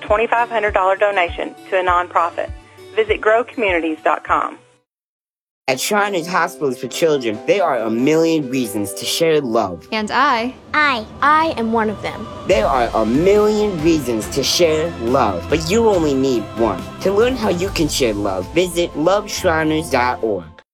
$2,500 donation to a nonprofit. Visit growcommunities.com. At Shriners Hospitals for Children, there are a million reasons to share love. And I am one of them. There are a million reasons to share love, but you only need one. To learn how you can share love, visit loveshriners.org.